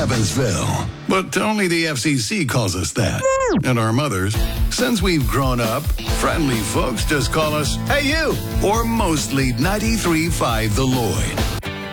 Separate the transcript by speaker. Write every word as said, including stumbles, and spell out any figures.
Speaker 1: Evansville. But only the F C C calls us that. And our mothers, since we've grown up, friendly folks just call us, "Hey you," or mostly ninety-three point five The Lloyd.